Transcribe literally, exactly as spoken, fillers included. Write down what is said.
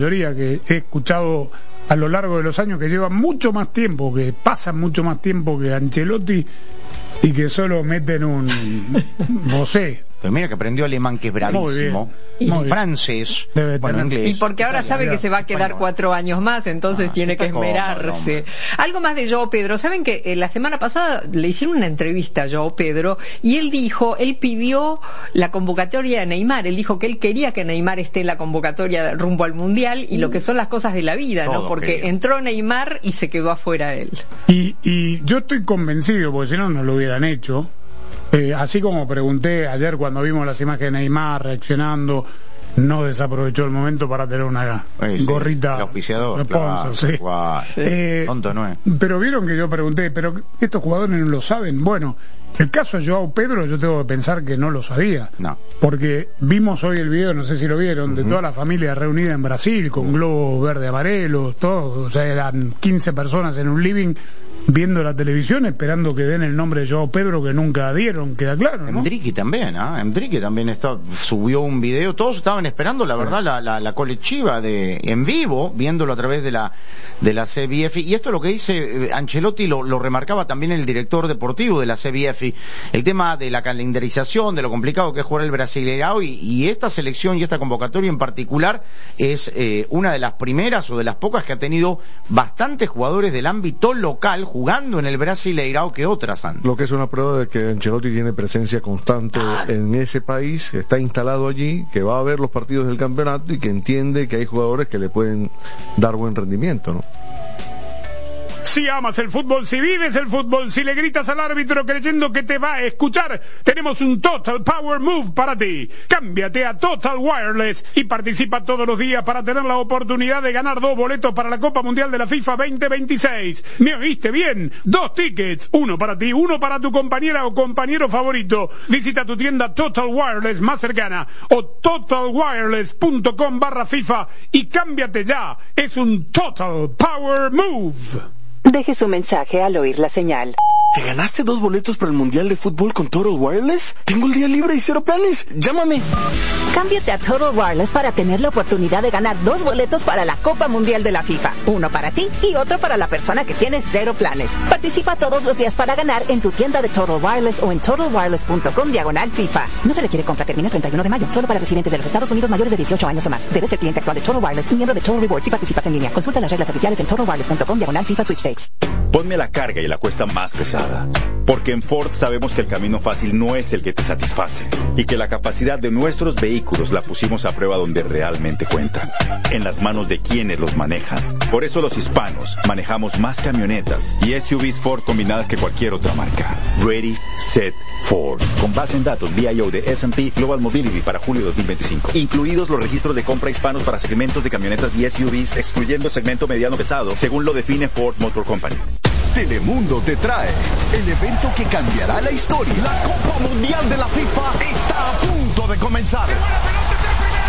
mayoría que he escuchado a lo largo de los años, que llevan mucho más tiempo, que pasan mucho más tiempo que Ancelotti y que solo meten un vocé. Pero mira que aprendió alemán, que es bravísimo. Muy francés, Debe bueno, tener... inglés. Y porque ahora sabe que se va a quedar Español. cuatro años más, entonces Ah, tiene que está cómodo, esmerarse. hombre. Algo más de Joao Pedro. Saben que eh, la semana pasada le hicieron una entrevista a Joao Pedro y él dijo, él pidió la convocatoria de Neymar. Él dijo que él quería que Neymar esté en la convocatoria rumbo al Mundial y lo que son las cosas de la vida, ¿no? Todos Porque querían. entró Neymar y se quedó afuera él. Y, y yo estoy convencido, porque si no, no lo hubieran hecho. Eh, así como pregunté ayer cuando vimos las imágenes de Neymar reaccionando, no desaprovechó el momento para tener una Sí, sí, gorrita el auspiciador, sponsor, claro, sí. guau. Eh, Tonto no es. Pero vieron que yo pregunté, pero estos jugadores no lo saben. Bueno, el caso de Joao Pedro yo tengo que pensar que no lo sabía. No. Porque vimos hoy el video, no sé si lo vieron, de Ujú. toda la familia reunida en Brasil con globos verde amarelos, todo, o sea, eran quince personas en un living viendo la televisión esperando que den el nombre de Joao Pedro, que nunca dieron, queda claro, ¿no? Endrique también, ¿ah? Endrique también está, subió un video, todos estaban esperando, la verdad, la, la, la colectiva de en vivo, viéndolo a través de la de la C B F, y esto es lo que dice eh, Ancelotti, lo, lo remarcaba también el director deportivo de la C B F, el tema de la calendarización, de lo complicado que es jugar el Brasileirao, y, y esta selección y esta convocatoria en particular es eh, una de las primeras o de las pocas que ha tenido bastantes jugadores del ámbito local jugando en el Brasileirao que otras han. Lo que es una prueba de que Ancelotti tiene presencia constante en ese país, está instalado allí, que va a ver los partidos del campeonato y que entiende que hay jugadores que le pueden dar buen rendimiento, ¿no? Si amas el fútbol, si vives el fútbol, si le gritas al árbitro creyendo que te va a escuchar, tenemos un Total Power Move para ti. Cámbiate a Total Wireless y participa todos los días para tener la oportunidad de ganar dos boletos para la Copa Mundial de la FIFA veinte veintiséis. ¿Me oíste bien? Dos tickets, uno para ti, uno para tu compañera o compañero favorito. Visita tu tienda Total Wireless más cercana o totalwireless.com barra FIFA y cámbiate ya. Es un Total Power Move. Deje su mensaje al oír la señal. ¿Te ganaste dos boletos para el Mundial de Fútbol con Total Wireless? Tengo el día libre y cero planes. Llámame. Cámbiate a Total Wireless para tener la oportunidad de ganar dos boletos para la Copa Mundial de la FIFA. Uno para ti y otro para la persona que tiene cero planes. Participa todos los días para ganar en tu tienda de Total Wireless o en totalwireless.com diagonal FIFA. No se requiere compra, termina el treinta y uno de mayo. Solo para residentes de los Estados Unidos mayores de dieciocho años o más. Debes ser cliente actual de Total Wireless y miembro de Total Rewards si participas en línea. Consulta las reglas oficiales en totalwireless.com diagonal FIFA Sweepstakes. Ponme la carga y la cuesta más pesada. Porque en Ford sabemos que el camino fácil no es el que te satisface. Y que la capacidad de nuestros vehículos la pusimos a prueba donde realmente cuentan. En las manos de quienes los manejan. Por eso los hispanos manejamos más camionetas y S U Vs Ford combinadas que cualquier otra marca. Ready, Set, Ford. Con base en datos V I O de S and P Global Mobility para julio de dos mil veinticinco. Incluidos los registros de compra hispanos para segmentos de camionetas y S U Vs, excluyendo el segmento mediano pesado, según lo define Ford Motor Company. Telemundo te trae el evento que cambiará la historia. La Copa Mundial de la FIFA está a punto de comenzar.